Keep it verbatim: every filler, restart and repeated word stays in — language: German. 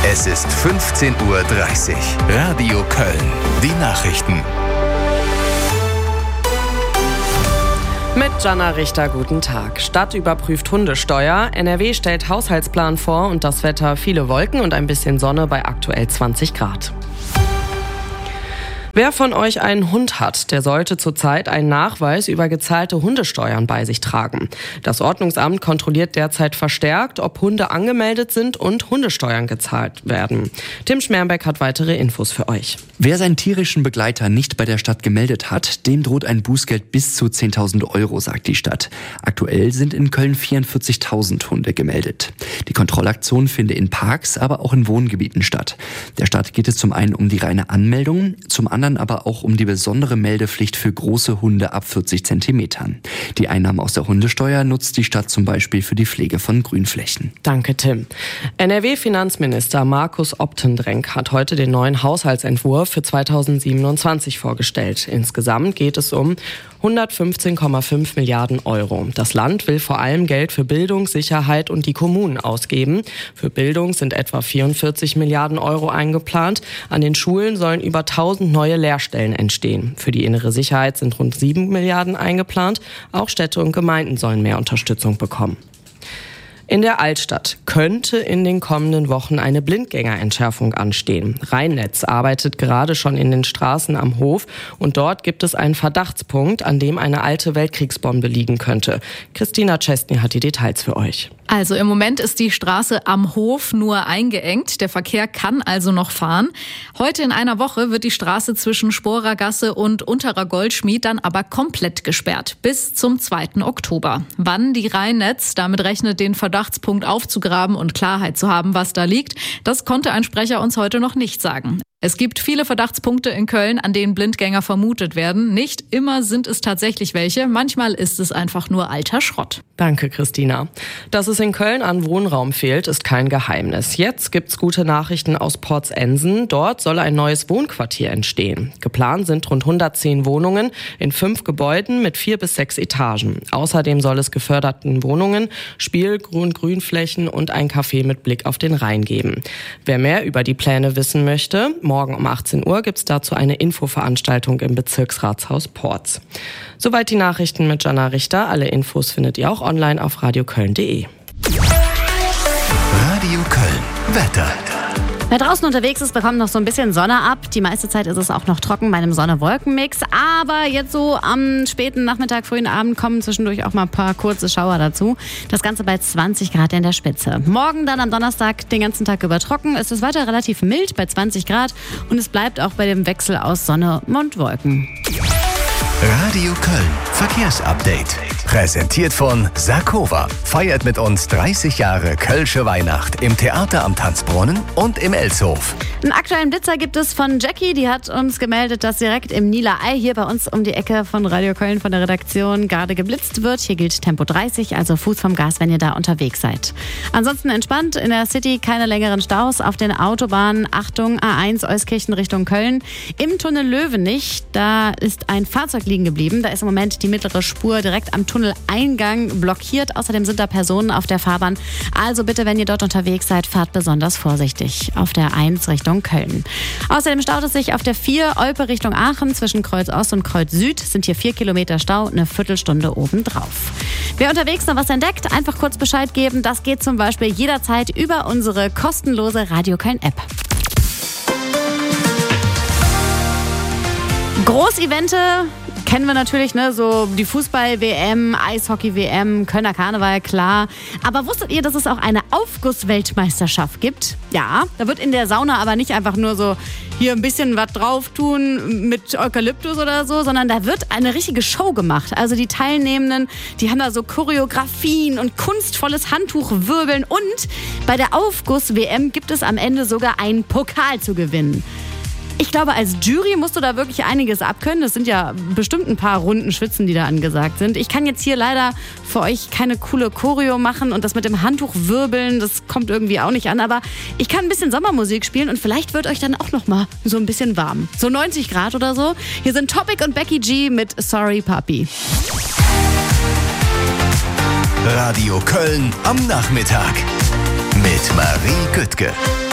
Es ist fünfzehn Uhr dreißig. Radio Köln. Die Nachrichten. Mit Jana Richter, guten Tag. Stadt überprüft Hundesteuer, N R W stellt Haushaltsplan vor und das Wetter viele Wolken und ein bisschen Sonne bei aktuell zwanzig Grad. Wer von euch einen Hund hat, der sollte zurzeit einen Nachweis über gezahlte Hundesteuern bei sich tragen. Das Ordnungsamt kontrolliert derzeit verstärkt, ob Hunde angemeldet sind und Hundesteuern gezahlt werden. Tim Schmerbeck hat weitere Infos für euch. Wer seinen tierischen Begleiter nicht bei der Stadt gemeldet hat, dem droht ein Bußgeld bis zu zehntausend Euro, sagt die Stadt. Aktuell sind in Köln vierundvierzigtausend Hunde gemeldet. Die Kontrollaktion finde in Parks, aber auch in Wohngebieten statt. Der Stadt geht es zum einen um die reine Anmeldung, zum anderen aber auch um die besondere Meldepflicht für große Hunde ab vierzig Zentimetern. Die Einnahmen aus der Hundesteuer nutzt die Stadt zum Beispiel für die Pflege von Grünflächen. Danke, Tim. N R W-Finanzminister Markus Optendrenk hat heute den neuen Haushaltsentwurf für zweitausendsiebenundzwanzig vorgestellt. Insgesamt geht es um hundertfünfzehn Komma fünf Milliarden Euro. Das Land will vor allem Geld für Bildung, Sicherheit und die Kommunen ausgeben. Für Bildung sind etwa vierundvierzig Milliarden Euro eingeplant. An den Schulen sollen über tausend neue Lehrstellen entstehen. Für die innere Sicherheit sind rund sieben Milliarden eingeplant. Auch Städte und Gemeinden sollen mehr Unterstützung bekommen. In der Altstadt könnte in den kommenden Wochen eine Blindgängerentschärfung anstehen. Rheinnetz arbeitet gerade schon in den Straßen am Hof und dort gibt es einen Verdachtspunkt, an dem eine alte Weltkriegsbombe liegen könnte. Christina Chesney hat die Details für euch. Also im Moment ist die Straße am Hof nur eingeengt. Der Verkehr kann also noch fahren. Heute in einer Woche wird die Straße zwischen Sporergasse und Unterer Goldschmied dann aber komplett gesperrt. Bis zum zweiten Oktober. Wann die Rheinnetz damit rechnet, den Verdachtspunkt aufzugraben und Klarheit zu haben, was da liegt, das konnte ein Sprecher uns heute noch nicht sagen. Es gibt viele Verdachtspunkte in Köln, an denen Blindgänger vermutet werden. Nicht immer sind es tatsächlich welche, manchmal ist es einfach nur alter Schrott. Danke, Christina. Dass es in Köln an Wohnraum fehlt, ist kein Geheimnis. Jetzt gibt's gute Nachrichten aus Porzensen. Dort soll ein neues Wohnquartier entstehen. Geplant sind rund hundertzehn Wohnungen in fünf Gebäuden mit vier bis sechs Etagen. Außerdem soll es geförderten Wohnungen, Spiel-, Grün-, Grünflächen und ein Café mit Blick auf den Rhein geben. Wer mehr über die Pläne wissen möchte, morgen um achtzehn Uhr gibt es dazu eine Infoveranstaltung im Bezirksratshaus Porz. Soweit die Nachrichten mit Jana Richter. Alle Infos findet ihr auch online auf radioköln punkt de. Radio Köln. Wetter. Wer draußen unterwegs ist, bekommt noch so ein bisschen Sonne ab. Die meiste Zeit ist es auch noch trocken bei einem Sonne-Wolken-Mix. Aber jetzt so am späten Nachmittag, frühen Abend kommen zwischendurch auch mal ein paar kurze Schauer dazu. Das Ganze bei zwanzig Grad in der Spitze. Morgen dann am Donnerstag den ganzen Tag über trocken. Es ist weiter relativ mild bei zwanzig Grad. Und es bleibt auch bei dem Wechsel aus Sonne und Wolken. Radio Köln. Verkehrsupdate. Präsentiert von Sakova. Feiert mit uns dreißig Jahre Kölsche Weihnacht im Theater am Tanzbrunnen und im Elshof. Einen aktuellen Blitzer gibt es von Jackie. Die hat uns gemeldet, dass direkt im Niederei hier bei uns um die Ecke von Radio Köln von der Redaktion gerade geblitzt wird. Hier gilt Tempo dreißig, also Fuß vom Gas, wenn ihr da unterwegs seid. Ansonsten entspannt in der City, keine längeren Staus. Auf den Autobahnen, Achtung, A eins Euskirchen Richtung Köln. Im Tunnel Löwenich, da ist ein Fahrzeug liegen geblieben. Da ist im Moment die mittlere Spur direkt am Tunneleingang blockiert. Außerdem sind da Personen auf der Fahrbahn. Also bitte, wenn ihr dort unterwegs seid, fahrt besonders vorsichtig auf der eins Richtung Köln. Außerdem staut es sich auf der vier Olpe Richtung Aachen. Zwischen Kreuz Ost und Kreuz Süd sind hier vier Kilometer Stau, eine Viertelstunde obendrauf. Wer unterwegs noch was entdeckt, einfach kurz Bescheid geben. Das geht zum Beispiel jederzeit über unsere kostenlose Radio Köln App. Großevente kennen wir natürlich, ne, so die Fußball-W M, Eishockey-W M, Kölner Karneval, klar. Aber wusstet ihr, dass es auch eine Aufguss-Weltmeisterschaft gibt? Ja, da wird in der Sauna aber nicht einfach nur so hier ein bisschen was drauf tun mit Eukalyptus oder so, sondern da wird eine richtige Show gemacht. Also die Teilnehmenden, die haben da so Choreografien und kunstvolles Handtuchwirbeln und bei der Aufguss-W M gibt es am Ende sogar einen Pokal zu gewinnen. Ich glaube, als Jury musst du da wirklich einiges abkönnen. Das sind ja bestimmt ein paar Runden Schwitzen, die da angesagt sind. Ich kann jetzt hier leider für euch keine coole Choreo machen und das mit dem Handtuch wirbeln, das kommt irgendwie auch nicht an. Aber ich kann ein bisschen Sommermusik spielen und vielleicht wird euch dann auch noch mal so ein bisschen warm. So neunzig Grad oder so. Hier sind Topic und Becky G mit Sorry Papi. Radio Köln am Nachmittag mit Marie Güttke.